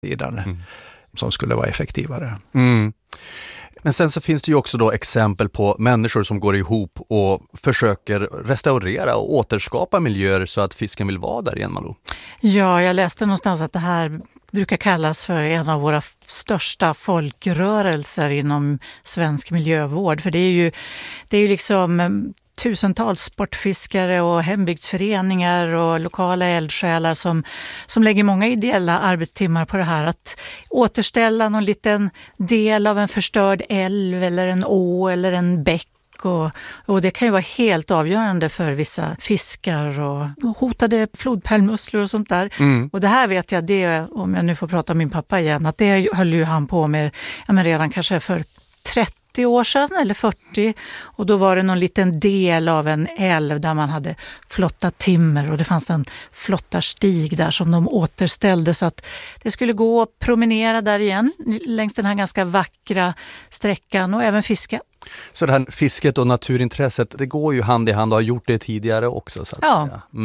sidan som skulle vara effektivare. Mm. Men sen så finns det ju också då exempel på människor som går ihop och försöker restaurera och återskapa miljöer så att fisken vill vara där igen, Malou. Ja, jag läste någonstans att det här brukar kallas för en av våra största folkrörelser inom svensk miljövård. För det är ju liksom tusentals sportfiskare och hembygdsföreningar och lokala eldsjälar som lägger många ideella arbetstimmar på det här. Att återställa någon liten del av en förstörd älv eller en å eller en bäck. Och det kan ju vara helt avgörande för vissa fiskar och hotade flodpärlmusslor och sånt där. Och det här vet jag, det, om jag nu får prata om min pappa igen, att det höll ju han på med redan kanske för 30 år sedan eller 40, och då var det någon liten del av en älv där man hade flottat timmer och det fanns en flottarstig där som de återställde så att det skulle gå att promenera där igen längs den här ganska vackra sträckan och även fiska. Så det här fisket och naturintresset, det går ju hand i hand och har gjort det tidigare också. Så att, ja.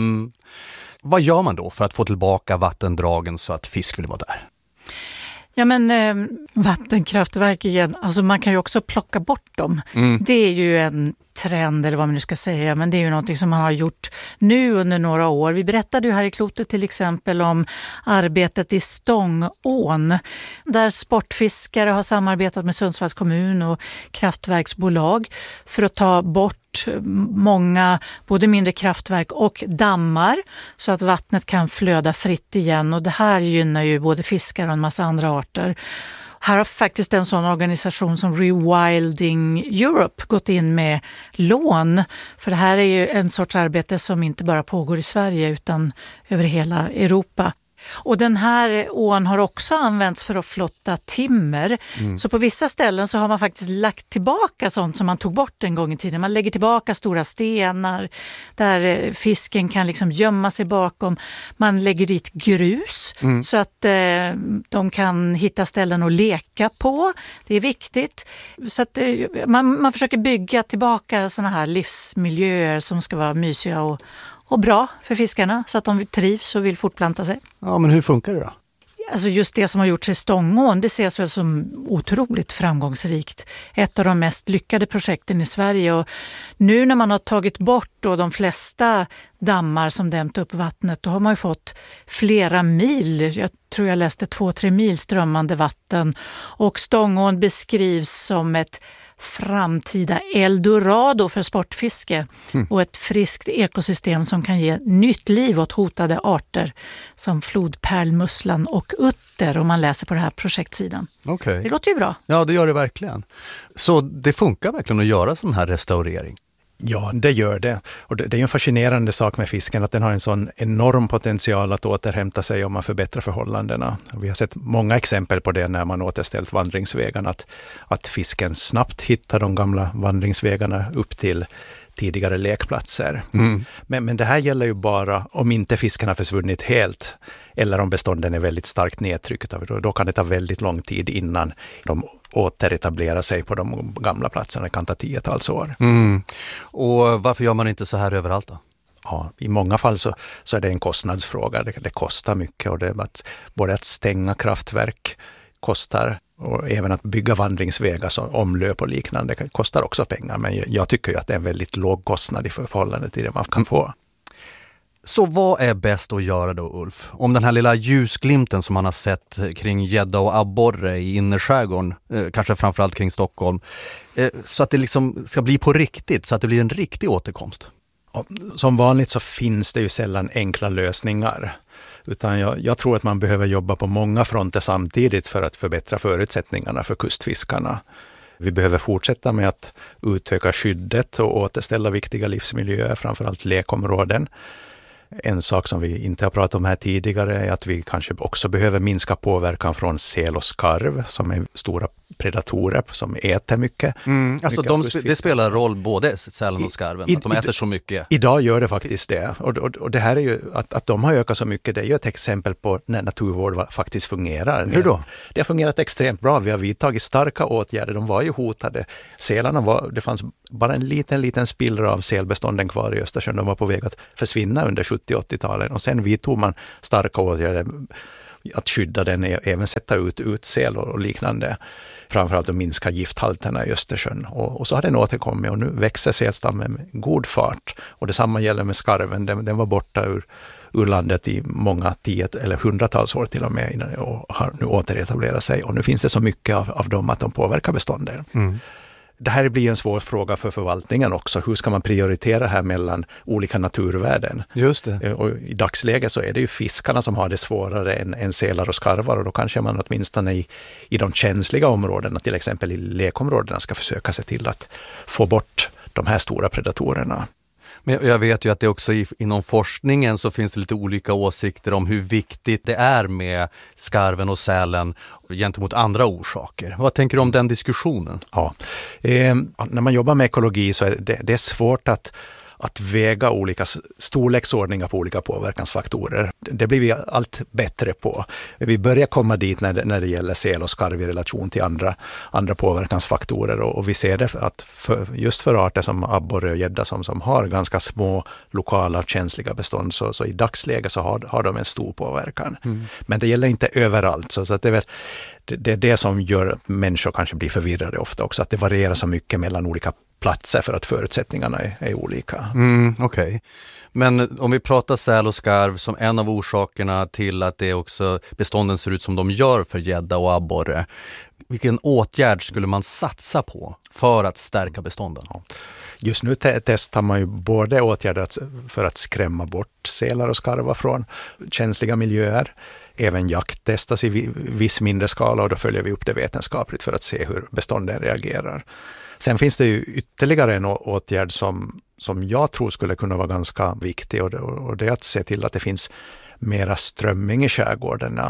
Vad gör man då för att få tillbaka vattendragen så att fisk vill vara där? Ja, men vattenkraftverk igen, alltså man kan ju också plocka bort dem. Det är ju en trend eller vad man nu ska säga, men det är ju någonting som man har gjort nu under några år. Vi berättade ju här i Klotet till exempel om arbetet i Stångån där sportfiskare har samarbetat med Sundsvalls kommun och kraftverksbolag för att ta bort många både mindre kraftverk och dammar så att vattnet kan flöda fritt igen, och det här gynnar ju både fiskar och en massa andra arter. Här har faktiskt en sån organisation som Rewilding Europe gått in med lån, för det här är ju en sorts arbete som inte bara pågår i Sverige utan över hela Europa. Och den här ån har också använts för att flotta timmer. Så på vissa ställen så har man faktiskt lagt tillbaka sånt som man tog bort en gång i tiden. Man lägger tillbaka stora stenar där fisken kan liksom gömma sig bakom. Man lägger dit grus så att de kan hitta ställen att leka på. Det är viktigt. Så att man försöker bygga tillbaka såna här livsmiljöer som ska vara mysiga och bra för fiskarna så att de trivs och vill fortplanta sig. Ja, men hur funkar det då? Alltså just det som har gjorts i Stångån, det ses väl som otroligt framgångsrikt. Ett av de mest lyckade projekten i Sverige, och nu när man har tagit bort då de flesta dammar som dämt upp vattnet, då har man ju fått flera mil, jag tror jag läste 2-3 mil strömmande vatten, och Stångån beskrivs som ett framtida eldorado för sportfiske och ett friskt ekosystem som kan ge nytt liv åt hotade arter som flodpärlmusslan och utter, om man läser på den här projektsidan. Okay. Det låter ju bra. Ja, det gör det verkligen. Så det funkar verkligen att göra sån här restaurering? Ja, det gör det. Och det är en fascinerande sak med fisken att den har en sån enorm potential att återhämta sig om man förbättrar förhållandena. Vi har sett många exempel på det när man återställt vandringsvägarna, att fisken snabbt hittar de gamla vandringsvägarna upp till tidigare lekplatser. Men det här gäller ju bara om inte fisken har försvunnit helt eller om bestånden är väldigt starkt nedtryckta. Då kan det ta väldigt lång tid innan de återetablerar sig på de gamla platserna. Det kan ta 10-tals år. Och varför gör man inte så här överallt då? Ja, i många fall så är det en kostnadsfråga. Det kostar mycket, och både att stänga kraftverk kostar, och även att bygga vandringsvägar som omlöp och liknande kostar också pengar. Men jag tycker ju att det är en väldigt låg kostnad i förhållande till det man kan få. Så vad är bäst att göra då, Ulf? Om den här lilla ljusglimten som man har sett kring gädda och abborre i innerskärgården, kanske framförallt kring Stockholm, så att det liksom ska bli på riktigt, så att det blir en riktig återkomst? Som vanligt så finns det ju sällan enkla lösningar. Utan jag tror att man behöver jobba på många fronter samtidigt för att förbättra förutsättningarna för kustfiskarna. Vi behöver fortsätta med att utöka skyddet och återställa viktiga livsmiljöer, framförallt lekområden. En sak som vi inte har pratat om här tidigare är att vi kanske också behöver minska påverkan från säl och skarv som är stora predatorer som äter mycket. Alltså det spelar roll både sälen och skarven, att de äter så mycket. Idag gör det faktiskt det. Och det här är ju att de har ökat så mycket, det är ju ett exempel på när naturvård faktiskt fungerar. Hur då? Det har fungerat extremt bra. Vi har vidtagit starka åtgärder. De var ju hotade. Det fanns bara en liten spillra av sälbestånden kvar i Östersjön. De var på väg att försvinna under 70-80-talen, och sen vidtog man starka åtgärder. att skydda den är även sätta ut säl och liknande. Framförallt att minska gifthalterna i Östersjön. Och så har den återkommit och nu växer sälstammen med god fart. Och detsamma gäller med skarven. Den var borta ur landet i många 10 eller 100-tals år till och med och har nu återetablerat sig. Och nu finns det så mycket av dem att de påverkar bestånden. Mm. Det här blir en svår fråga för förvaltningen också. Hur ska man prioritera här mellan olika naturvärden? Just det. Och i dagsläget så är det ju fiskarna som har det svårare än sälar och skarvar. Och då kanske man åtminstone i de känsliga områdena, till exempel i lekområdena, ska försöka se till att få bort de här stora predatorerna. Men jag vet ju att det också inom forskningen så finns det lite olika åsikter om hur viktigt det är med skarven och sälen gentemot andra orsaker. Vad tänker du om den diskussionen? Ja, när man jobbar med ekologi så är det svårt att väga olika storleksordningar på olika påverkansfaktorer. Det blir vi allt bättre på. Vi börjar komma dit när det gäller säl och skarv i relation till andra påverkansfaktorer. Och vi ser det att just för arter som abborre och gädda som har ganska små lokala känsliga bestånd så i dagsläget så har de en stor påverkan. Mm. Men det gäller inte överallt. Så att det är det som gör att människor kanske blir förvirrade ofta också. Att det varierar så mycket mellan olika platser för att förutsättningarna är olika. Okej. Men om vi pratar säl och skarv som en av orsakerna till att det också bestånden ser ut som de gör för gädda och abborre. Vilken åtgärd skulle man satsa på för att stärka bestånden? Ja. Just nu testar man ju både åtgärder för att skrämma bort sälar och skarvar från känsliga miljöer. Även jakt testas i viss mindre skala och då följer vi upp det vetenskapligt för att se hur bestånden reagerar. Sen finns det ju ytterligare en åtgärd som jag tror skulle kunna vara ganska viktig och det är att se till att det finns mera strömming i skärgårdarna.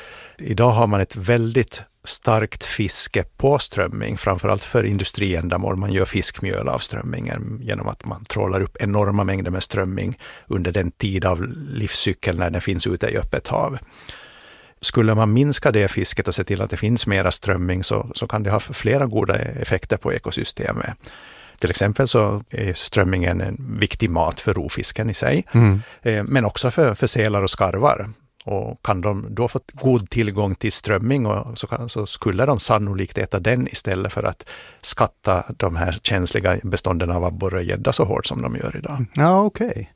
Idag har man ett väldigt starkt fiske på strömming, framförallt för industriändamål. Man gör fiskmjöl av strömmingen genom att man trålar upp enorma mängder med strömming under den tid av livscykeln när den finns ute i öppet hav. Skulle man minska det fisket och se till att det finns mera strömming så kan det ha flera goda effekter på ekosystemet. Till exempel så är strömmingen en viktig mat för rovfisken i sig, men också för sälar och skarvar. Och kan de då få god tillgång till strömming så skulle de sannolikt äta den istället för att skatta de här känsliga bestånden av abborre och gädda så hårt som de gör idag. Ja, okej.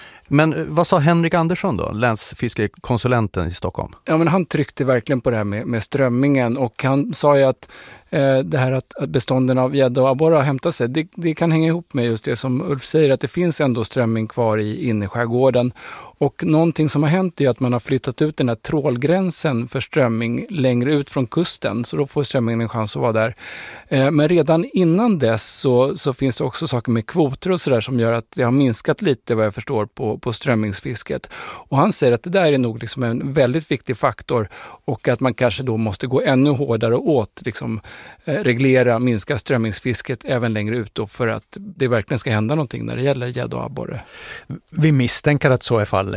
Men vad sa Henrik Andersson då, länsfiskekonsulenten i Stockholm? Ja, men han tryckte verkligen på det här med strömmingen och han sa ju att det här att bestånden av gädda och abborre har hämtat sig, det kan hänga ihop med just det som Ulf säger, att det finns ändå strömming kvar i innerskärgården. Och någonting som har hänt är att man har flyttat ut den här trålgränsen för strömming längre ut från kusten, så då får strömmingen en chans att vara där. Men redan innan dess så finns det också saker med kvoter och sådär som gör att det har minskat lite vad jag förstår på strömmingsfisket. Och han säger att det där är nog liksom en väldigt viktig faktor och att man kanske då måste gå ännu hårdare åt liksom reglera, minska strömmingsfisket även längre ut då för att det verkligen ska hända någonting när det gäller gädda och abborre. Vi misstänker att så är fallet.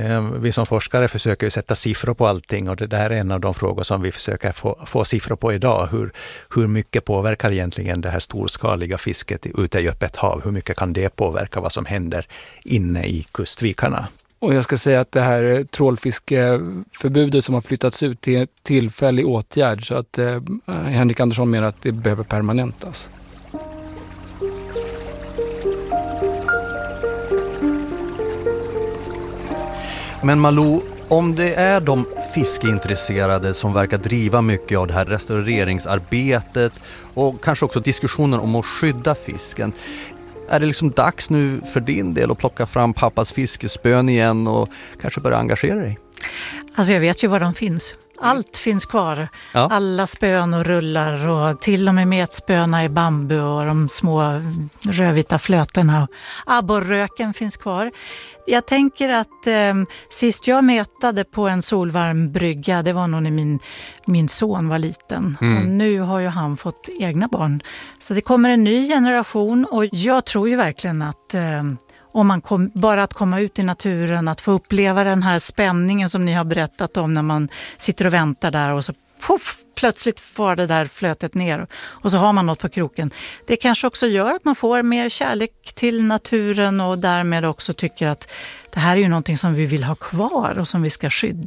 Vi som forskare försöker ju sätta siffror på allting och det där är en av de frågor som vi försöker få siffror på idag. Hur mycket påverkar egentligen det här storskaliga fisket ute i öppet hav? Hur mycket kan det påverka vad som händer inne i kustvikarna? Och jag ska säga att det här trålfiskeförbudet som har flyttats ut till en tillfällig åtgärd så att Henrik Andersson menar att det behöver permanentas. Men Malou, om det är de fiskeintresserade som verkar driva mycket av det här restaureringsarbetet och kanske också diskussionen om att skydda fisken, är det liksom dags nu för din del att plocka fram pappas fiskespön igen och kanske börja engagera dig? Alltså jag vet ju var de finns. Allt finns kvar. Ja. Alla spön och rullar och till och med metspöna i bambu och de små rödvita flötena. Abborröken finns kvar. Jag tänker att sist jag mätade på en solvarm brygga, det var nog när min son var liten. Och nu har ju han fått egna barn. Så det kommer en ny generation och jag tror ju verkligen att om man bara att komma ut i naturen, att få uppleva den här spänningen som ni har berättat om när man sitter och väntar där och så plötsligt får det där flötet ner och så har man något på kroken. Det kanske också gör att man får mer kärlek till naturen och därmed också tycker att det här är ju någonting som vi vill ha kvar och som vi ska skydda.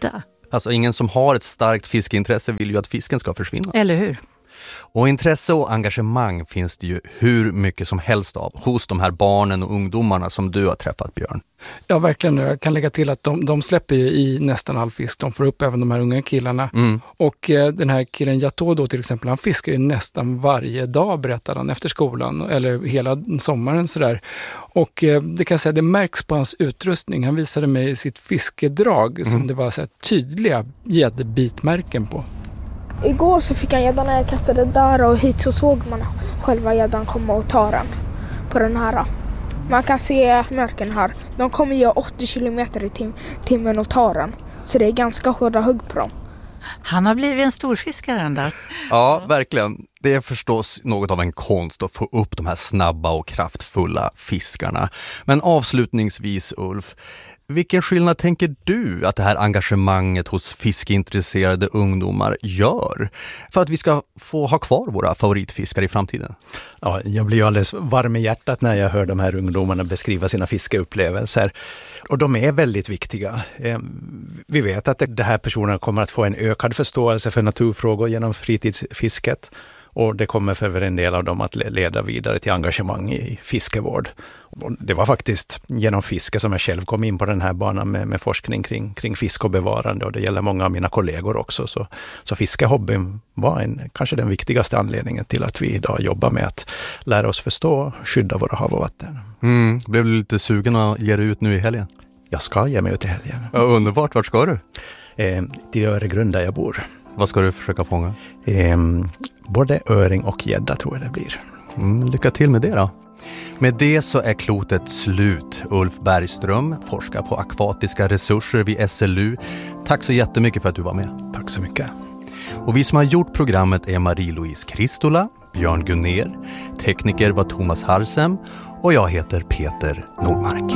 Alltså ingen som har ett starkt fiskeintresse vill ju att fisken ska försvinna. Eller hur? Och intresse och engagemang finns det ju hur mycket som helst av hos de här barnen och ungdomarna som du har träffat, Björn. Ja, verkligen. Jag kan lägga till att de släpper ju i nästan all fisk. De får upp även de här unga killarna. Och den här killen Yato då till exempel, han fiskar ju nästan varje dag, berättar han, efter skolan eller hela sommaren sådär. Och det kan jag säga, det märks på hans utrustning. Han visade mig sitt fiskedrag som det var så här tydliga gäddbitmärken på. Igår så fick han gäddan när jag kastade där och hit så såg man själva gäddan komma och ta den på den här. Man kan se märken här. De kommer ju 80 kilometer i timmen och ta den. Så det är ganska hårda hugg på dem. Han har blivit en storfiskare den där. Ja, verkligen. Det är förstås något av en konst att få upp de här snabba och kraftfulla fiskarna. Men avslutningsvis, Ulf, vilken skillnad tänker du att det här engagemanget hos fiskeintresserade ungdomar gör för att vi ska få ha kvar våra favoritfiskare i framtiden? Ja, jag blir ju alldeles varm i hjärtat när jag hör de här ungdomarna beskriva sina fiskeupplevelser. Och de är väldigt viktiga. Vi vet att de här personerna kommer att få en ökad förståelse för naturfrågor genom fritidsfisket. Och det kommer för en del av dem att leda vidare till engagemang i fiskevård. Och det var faktiskt genom fiske som jag själv kom in på den här banan med forskning kring fisk och bevarande. Och det gäller många av mina kollegor också. Så fiskehobbyn var kanske den viktigaste anledningen till att vi idag jobbar med att lära oss förstå och skydda våra hav och vatten. Blev du lite sugen att ge dig ut nu i helgen? Jag ska ge mig ut i helgen. Ja, underbart. Vart ska du? Till Öregrund där jag bor. Vad ska du försöka fånga? Både öring och gädda tror jag det blir. Lycka till med det då. Med det så är klotet slut. Ulf Bergström forskar på akvatiska resurser vid SLU. Tack så jättemycket för att du var med. Tack så mycket. Och vi som har gjort programmet är Marie-Louise Kristola, Björn Gunner, tekniker var Thomas Harsem och jag heter Peter Nordmark.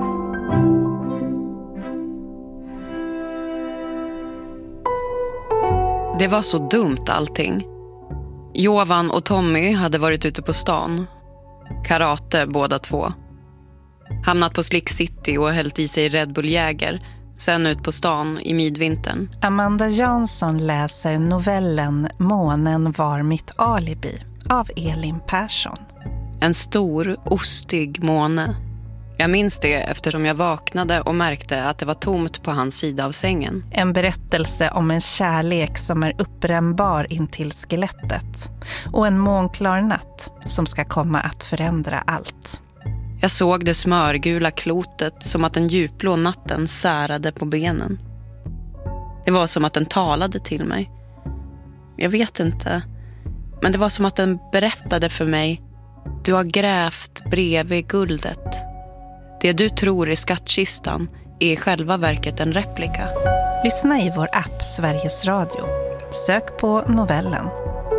Det var så dumt allting. Jovan och Tommy hade varit ute på stan. Karate båda två. Hamnat på Slick City och hällt i sig Red Bull Jäger. Sen ut på stan i midvintern. Amanda Jansson läser novellen Månen var mitt alibi av Elin Persson. En stor, ostig måne. Jag minns det eftersom jag vaknade och märkte att det var tomt på hans sida av sängen. En berättelse om en kärlek som är upprämbar in till skelettet. Och en månklar natt som ska komma att förändra allt. Jag såg det smörgula klotet som att den djupblå natten särade på benen. Det var som att den talade till mig. Jag vet inte. Men det var som att den berättade för mig: du har grävt bredvid guldet. Det du tror är skattkistan är i själva verket en replika. Lyssna i vår app Sveriges Radio. Sök på novellen.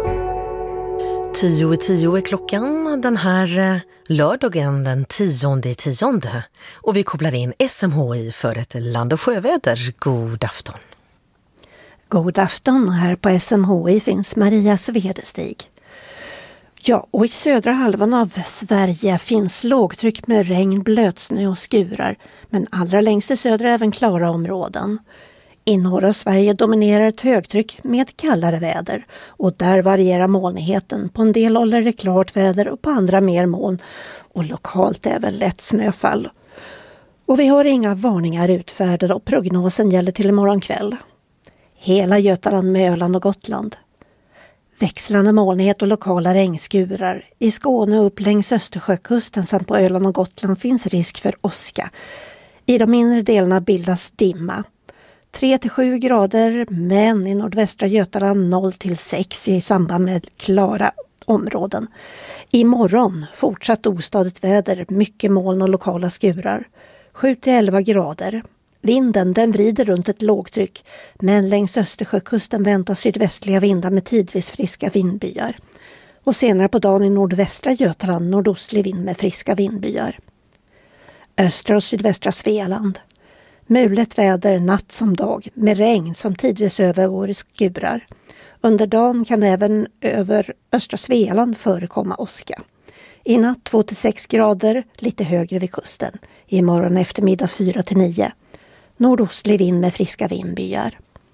10:10 är klockan den här lördagen den 10/10. Och vi kopplar in SMHI för ett land- och sjöväder. God afton. God afton, här på SMHI finns Maria Svedestig. Ja, och i södra halvan av Sverige finns lågtryck med regn, blötsnö och skurar, men allra längst i södra även klara områden. I norra Sverige dominerar ett högtryck med kallare väder och där varierar molnigheten. På en del håll är det klart väder och på andra mer moln och lokalt även lätt snöfall. Och vi har inga varningar utfärdade och prognosen gäller till imorgon kväll. Hela Götaland med Öland och Gotland. Växlande molnighet och lokala regnskurar. I Skåne och upp längs Östersjökusten samt på Öland och Gotland finns risk för åska. I de inre delarna bildas dimma. 3-7 grader, men i nordvästra Götaland 0-6 i samband med klara områden. Imorgon fortsatt ostadigt väder, mycket moln och lokala skurar. 7-11 grader. Vinden den vrider runt ett lågtryck, men längs Östersjökusten väntas sydvästliga vindar med tidvis friska vindbyar. Och senare på dagen i nordvästra Götaland nordostlig vind med friska vindbyar. Östra och sydvästra Svealand. Mulet väder natt som dag med regn som tidvis övergår i skurar. Under dagen kan även över östra Svealand förekomma åska. I natt 2-6 grader, lite högre vid kusten. Imorgon eftermiddag 4-9. Nordostlig vind med friska vindbyar.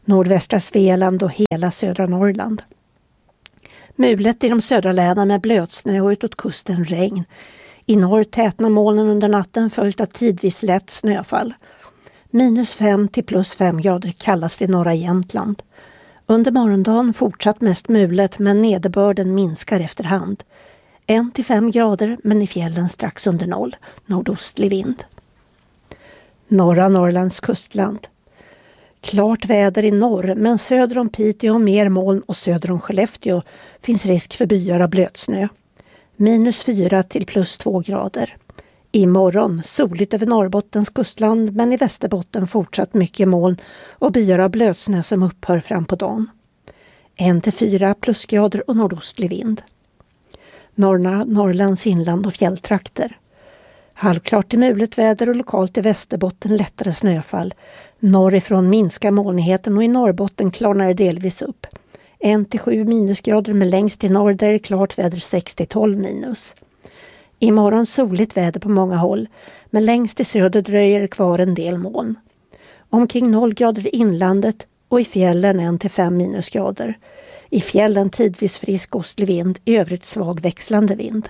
nordvästra Svealand och hela södra Norrland. Mulet i de södra länen med blötsnö och utåt kusten regn. I norr tätnar molnen under natten följt av tidvis lätt snöfall. -5 till +5 grader kallast i norra Jämtland. Under morgondagen fortsatt mest mulet men nederbörden minskar efterhand. 1 till 5 grader men i fjällen strax under 0, nordostlig vind. Norra Norrlands kustland. Klart väder i norr men söder om Piteå mer moln och söder om Skellefteå finns risk för byar av blötsnö. -4 till +2 grader. Imorgon soligt över Norrbottens kustland men i Västerbotten fortsatt mycket moln och byar av blötsnö som upphör fram på dagen. 1 till 4 plusgrader och nordostlig vind. Norra Norrlands inland och fjälltrakter. Halvklart till mulet väder och lokalt i Västerbotten lättare snöfall. Norrifrån minskar molnigheten och i Norrbotten klarnar det delvis upp. 1 till 7 minusgrader men längst i norr där är det klart väder 6 till 12 minus. Imorgon soligt väder på många håll men längst i söder dröjer det kvar en del moln. Omkring 0 grader i inlandet och i fjällen 1 till 5 minusgrader. I fjällen tidvis frisk ostlig vind, i övrigt svag växlande vind.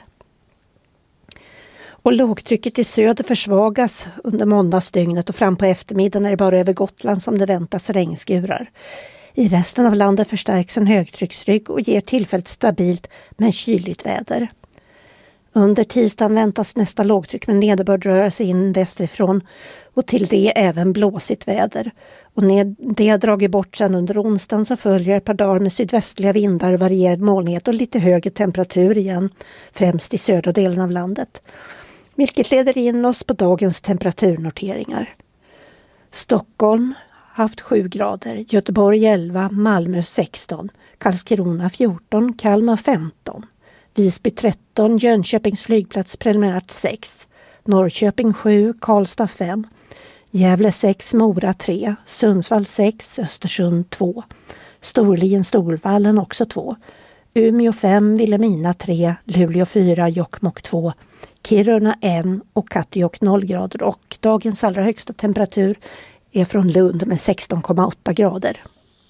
Och lågtrycket i söder försvagas under måndagsdygnet och fram på eftermiddagen är det bara över Gotland som det väntas regnskurar. I resten av landet förstärks en högtrycksrygg och ger tillfälligt stabilt men kyligt väder. Under tisdagen väntas nästa lågtryck med nederbörd röra sig in västerifrån och till det även blåsigt väder. Och när det dragit bort sedan under onsdagen så följer ett par dagar med sydvästliga vindar, varierad molnighet och lite högre temperatur igen, främst i södra delen av landet. Vilket leder in oss på dagens temperaturnoteringar. Stockholm haft 7 grader, Göteborg 11, Malmö 16, Karlskrona 14, Kalmar 15. Visby 13, Jönköpings flygplats preliminärt 6, Norrköping 7, Karlstad 5, Gävle 6, Mora 3, Sundsvall 6, Östersund 2, Storlien Storvallen också 2, Umeå 5, Vilhelmina 3, Luleå 4, Jokkmokk 2, Kiruna 1 och Kattejock 0 grader och dagens allra högsta temperatur är från Lund med 16,8 grader.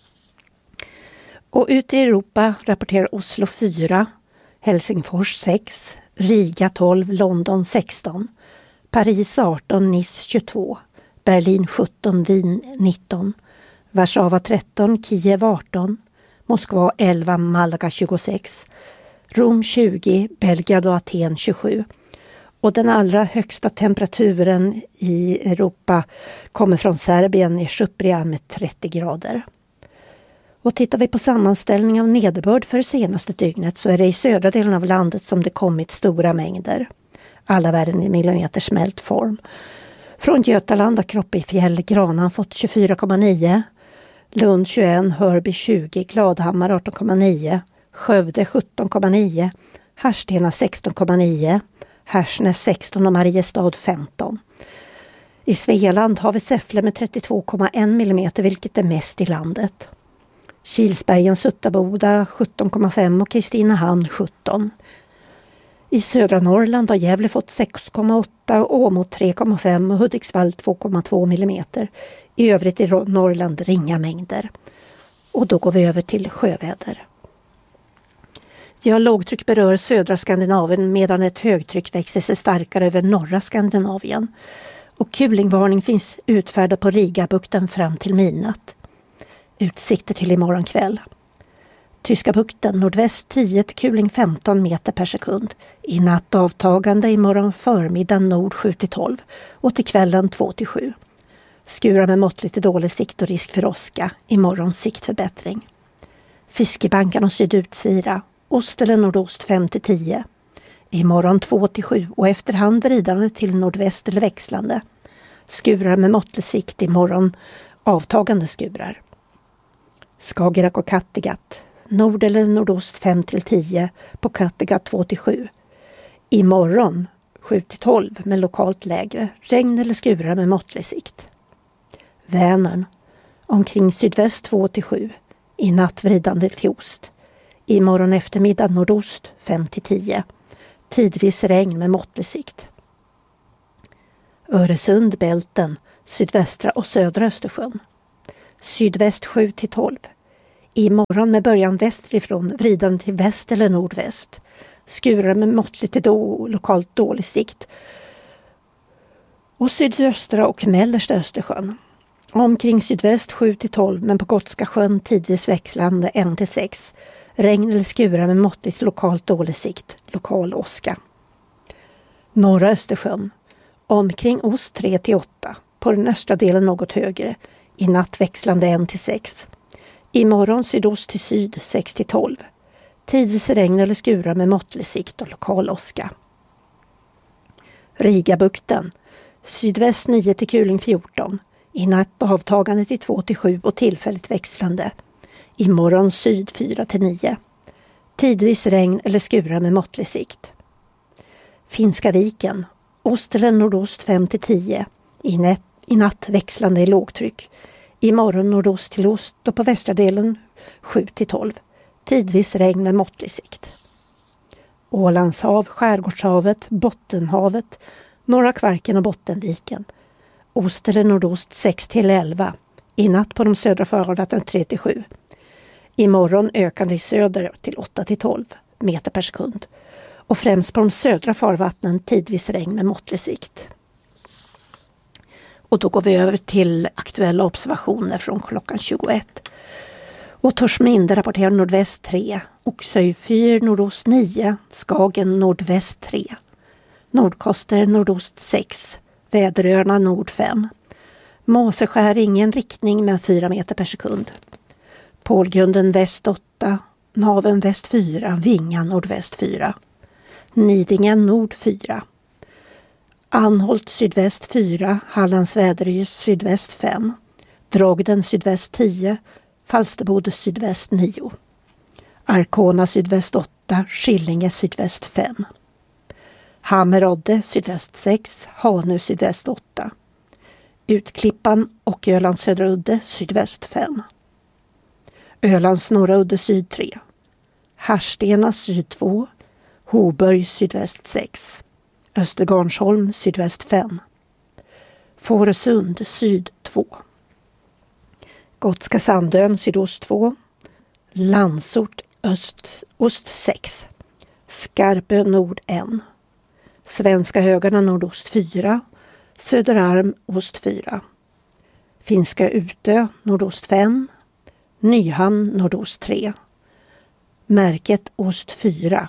Och ute i Europa rapporterar Oslo 4, Helsingfors 6, Riga 12, London 16, Paris 18, Nice 22, Berlin 17, Wien 19, Warszawa 13, Kiev 18, Moskva 11, Malaga 26, Rom 20, Belgrad och Aten 27. Och den allra högsta temperaturen i Europa kommer från Serbien i Sjupria med 30 grader. Och tittar vi på sammanställning av nederbörd för det senaste dygnet så är det i södra delen av landet som det kommit stora mängder. Alla värden i millimeter smält form. Från Götaland har Kroppefjäll Granan fått 24,9, Lund 21, Hörby 20, Gladhammar 18,9, Skövde 17,9, Harstena 16,9, Härsnäs 16 och Mariestad 15. I Svealand har vi Säffle med 32,1 millimeter vilket är mest i landet. Kilsbergen Suttaboda 17,5 och Kristinehamn 17. I södra Norrland har Gävle fått 6,8 och Åmot 3,5 och Hudiksvall 2,2 millimeter. I övrigt i Norrland ringa mängder. Och då går vi över till sjöväder. Ja, lågtryck berör södra Skandinavien medan ett högtryck växer sig starkare över norra Skandinavien. Och kulingvarning finns utfärdad på Rigabukten fram till midnatt. Utsikter till imorgon kväll. Tyska bukten nordväst 10 till kuling 15 meter per sekund. I natt avtagande imorgon förmiddag nord 7 till 12 och till kvällen 2 till 7. Skurar med måttligt till dålig sikt och risk för åska. Imorgon siktförbättring. Fiskebankan och sydutsira. Ost eller nordost 5 till 10. Imorgon 2 till 7 och efterhand vridande till nordväst eller växlande. Skurar med måttlig sikt imorgon avtagande skurar. Skagerrak och Kattegatt. Nord eller nordost 5 till 10, på Kattegatt 2 till 7. Imorgon 7 till 12 med lokalt lägre, regn eller skurar med måttlig sikt. Vänern. Omkring sydväst 2 till 7, i natt vridande till ost. Imorgon eftermiddag nordost 5 till 10, tidvis regn med måttlig sikt. Öresund, Bälten, sydvästra och södra Östersjön. Sydväst 7-12. Imorgon med början västerifrån, vridande till väst eller nordväst. Skurar med måttligt till lokalt dålig sikt. Och sydöstra och mellersta Östersjön. Omkring sydväst 7-12 men på Gotska sjön tidvis växlande 1-6. Regn eller skurar med måttligt lokalt dålig sikt. Lokal åska. Norra Östersjön. Omkring ost 3-8. På den östra delen något högre. I natt växlande 1-6. Imorgon sydost till syd 6-12. Tidvis regn eller skurar med måttlig sikt och lokal åska. Rigabukten. Sydväst 9 till kuling 14. I natt avtagande till 2-7 och tillfälligt växlande. Imorgon syd 4-9. Tidvis regn eller skurar med måttlig sikt. Finska viken. Ost eller nordost 5-10. I natt växlande i lågtryck. Imorgon nordost till ost och på västra delen 7-12. Tidvis regn med måttlig sikt. Ålandshav, Skärgårdshavet, Bottenhavet, Norra Kvarken och Bottenviken. Ost eller nordost 6-11. I natt på de södra farvattnen 3-7. Imorgon ökande i söder till 8-12 meter per sekund. Och främst på de södra farvattnen tidvis regn med måttlig sikt. Och då går vi över till aktuella observationer från klockan 21. Och Torsminde rapporterar nordväst 3. Oxöj 4 nordost 9. Skagen nordväst 3. Nordkoster nordost 6. Väderöarna nord 5. Måseskär ingen riktning men 4 meter per sekund. Pålgrunden väst 8. Naven väst 4. Vingan nordväst 4. Nidingen nord 4. Anholt sydväst 4. Hallands väderöj sydväst 5. Drogden sydväst 10. Falsterbo sydväst 9. Arkona sydväst 8. Skillinge sydväst 5. Hammerodde sydväst 6. Hanö sydväst 8. Utklippan och Ölands södra udde sydväst 5. Ölands norra udde syd 3. Härstena syd 2. Hoburg sydväst 6. Östergarnsholm sydväst 5. Fårösund syd 2. Gotska Sandön sydost 2. Landsort ost 6. Skarpö nord 1. Svenska högarna nordost 4. Söderarm ost 4. Finska Utö nordost 5. Nyhamn nordost 3. Märket ost 4.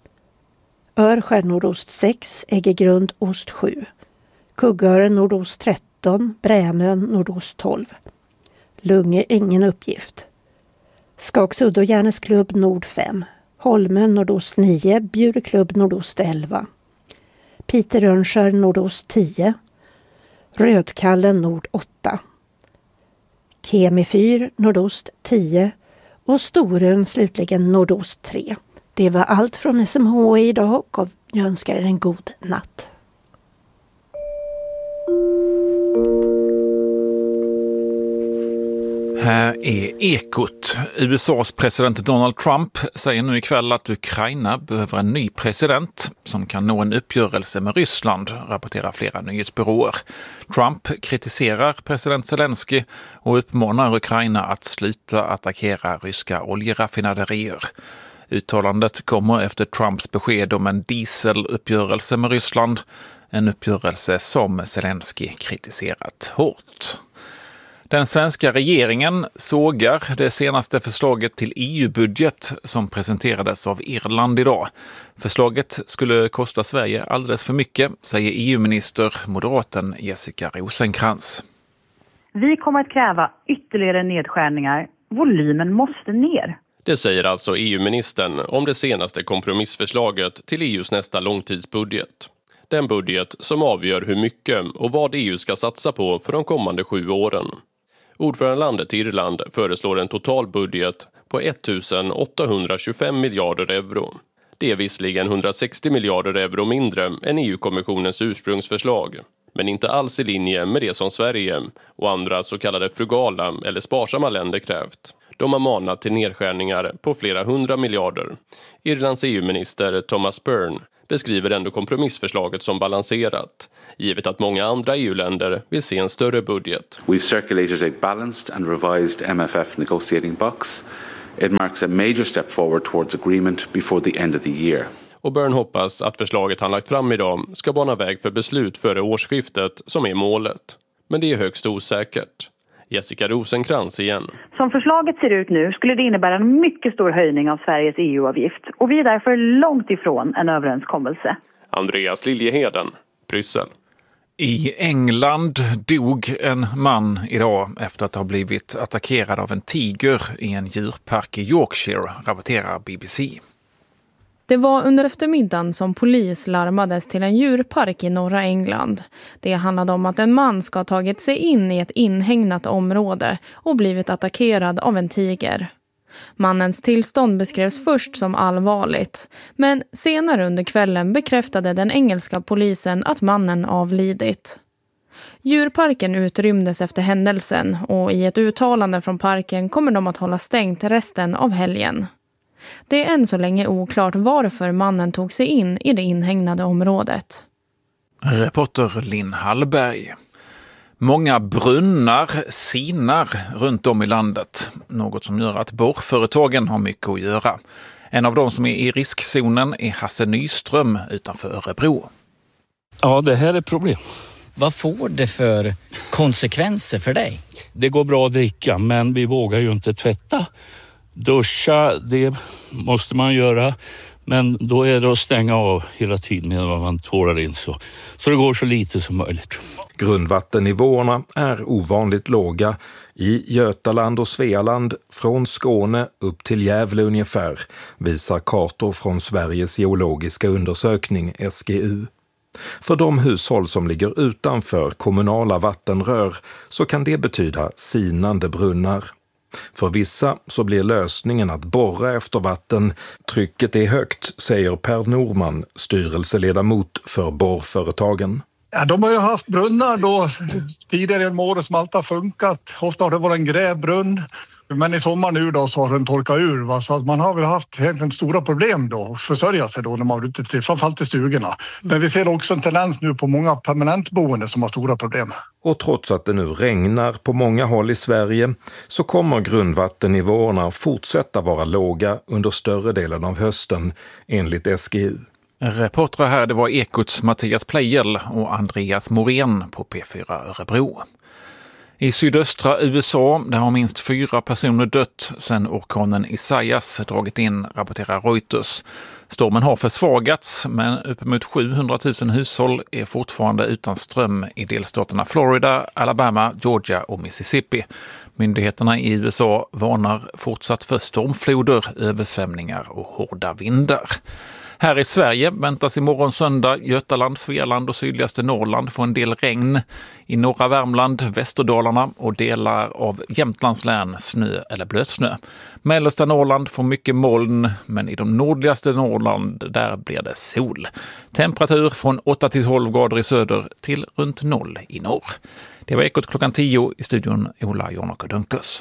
Örskär nordost 6. Äggegrund ost 7. Kuggören nordost 13. Brämön nordost 12. Lunge ingen uppgift. Skaksudd och Järnesklubb nord 5. Holmen nordost 9. Bjureklubb nordost 11. Piterönskär nordost 10. Rödkallen nord 8. Kemifyr nordost 10 och Storön slutligen nordost 3. Det var allt från SMHI idag och jag önskar er en god natt. Här är Ekot. USAs president Donald Trump säger nu ikväll att Ukraina behöver en ny president som kan nå en uppgörelse med Ryssland, rapporterar flera nyhetsbyråer. Trump kritiserar president Zelensky och uppmanar Ukraina att sluta attackera ryska oljeraffinaderier. Uttalandet kommer efter Trumps besked om en dieseluppgörelse med Ryssland, en uppgörelse som Zelensky kritiserat hårt. Den svenska regeringen sågar det senaste förslaget till EU-budget som presenterades av Irland idag. Förslaget skulle kosta Sverige alldeles för mycket, säger EU-minister moderaten Jessica Rosenkrantz. Vi kommer att kräva ytterligare nedskärningar. Volymen måste ner. Det säger alltså EU-ministern om det senaste kompromissförslaget till EUs nästa långtidsbudget. Den budget som avgör hur mycket och vad EU ska satsa på för de kommande 7 åren. Ordförandelandet Irland föreslår en total budget på 1825 miljarder euro. Det är visserligen 160 miljarder euro mindre än EU-kommissionens ursprungsförslag, men inte alls i linje med det som Sverige och andra så kallade frugala eller sparsamma länder krävt. De har manat till nedskärningar på flera 100 miljarder. Irlands EU-minister Thomas Byrne beskriver ändå kompromissförslaget som balanserat, givet att många andra EU-länder vill se en större budget. We circulated a balanced and revised MFF negotiating box. It marks a major step forward towards agreement before the end of the year. Och Byrne hoppas att förslaget han lagt fram idag ska bana väg för beslut före årsskiftet som är målet. Men det är högst osäkert. Jessica Rosenkrantz igen. Som förslaget ser ut nu skulle det innebära en mycket stor höjning av Sveriges EU-avgift. Och vi är därför långt ifrån en överenskommelse. Andreas Liljeheden, Bryssel. I England dog en man idag efter att ha blivit attackerad av en tiger i en djurpark i Yorkshire, rapporterar BBC. Det var under eftermiddagen som polis larmades till en djurpark i norra England. Det handlade om att en man ska ha tagit sig in i ett inhägnat område och blivit attackerad av en tiger. Mannens tillstånd beskrevs först som allvarligt, men senare under kvällen bekräftade den engelska polisen att mannen avlidit. Djurparken utrymdes efter händelsen och i ett uttalande från parken kommer de att hålla stängt resten av helgen. Det är än så länge oklart varför mannen tog sig in i det inhägnade området. Reporter Linn Hallberg. Många brunnar sinar runt om i landet, något som gör att borrföretagen har mycket att göra. En av de som är i riskzonen är Hasse Nyström utanför Örebro. Ja, det här är ett problem. Vad får det för konsekvenser för dig? Det går bra att dricka, men vi vågar ju inte tvätta. Duscha, det måste man göra, men då är det att stänga av hela tiden medan man tvålar in så det går så lite som möjligt. Grundvattennivåerna är ovanligt låga i Götaland och Svealand från Skåne upp till Gävle ungefär, visar kartor från Sveriges geologiska undersökning SGU. För de hushåll som ligger utanför kommunala vattenrör så kan det betyda sinande brunnar. För vissa så blir lösningen att borra efter vatten. Trycket är högt, säger Per Norman, styrelseledamot för borrföretagen. Ja, de har ju haft brunnar då tidigare om året som alltid har funkat. Ofta har det varit en grävbrunn. Men i sommar nu då så har den torkat ur. Va? Så att man har väl haft egentligen stora problem då att försörja sig då när man är ute till, framförallt till stugorna. Men vi ser också en tendens nu på många permanentboende som har stora problem. Och trots att det nu regnar på många håll i Sverige så kommer grundvattennivåerna fortsätta vara låga under större delen av hösten enligt SGU. Reportrar här, det var Ekots Mattias Pleijel och Andreas Morén på P4 Örebro. I sydöstra USA där har minst 4 personer dött sedan orkanen Isaias dragit in, rapporterar Reuters. Stormen har försvagats, men uppemot 700 000 hushåll är fortfarande utan ström i delstaterna Florida, Alabama, Georgia och Mississippi. Myndigheterna i USA varnar fortsatt för stormfloder, översvämningar och hårda vindar. Här i Sverige väntas imorgon söndag Götaland, Svealand och sydligaste Norrland få en del regn. I norra Värmland, Västerdalarna och delar av Jämtlands län snö eller blötsnö. Mellersta Norrland får mycket moln, men i de nordligaste Norrland där blir det sol. Temperatur från 8 till 12 grader i söder till runt 0 i norr. Det var Ekot klockan 10 i studion Ola Jonok Dunkus.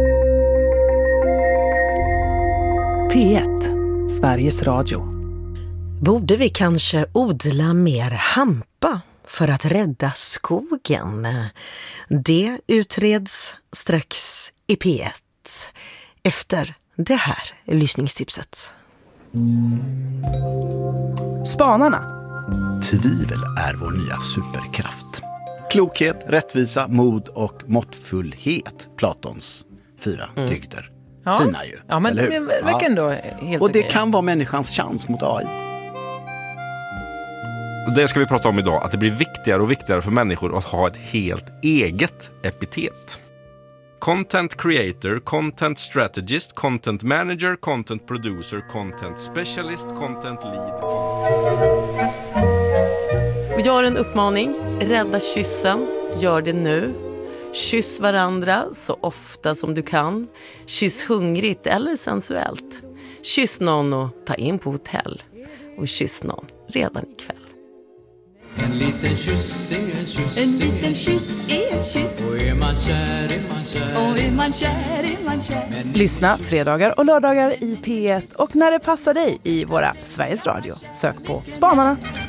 P1, Sveriges Radio. Borde vi kanske odla mer hampa för att rädda skogen? Det utreds strax i P1 efter det här lyssningstipset. Spanarna. Tvivel är vår nya superkraft. Klokhet, rättvisa, mod och måttfullhet. Platons 4 dygder. Ja. Fina ju, ja, men eller det hur? verkar ändå helt och det okej. kan vara människans chans mot AI. Det ska vi prata om idag, att det blir viktigare och viktigare för människor att ha ett helt eget epitet. Content creator, content strategist, content manager, content producer, content specialist, content lead. Och jag har en uppmaning, rädda kyssen, gör det nu. Kyss varandra så ofta som du kan. Kyss hungrigt eller sensuellt. Kyss någon och ta in på hotell. Och kyss någon redan ikväll. En liten kyss är en kyss. En liten kyss är en kyss. Och är man kär är man kär. Och är man kär är man kär. Men Lyssna fredagar och lördagar i P1 och när det passar dig i vår app Sveriges Radio. Sök på Spanarna.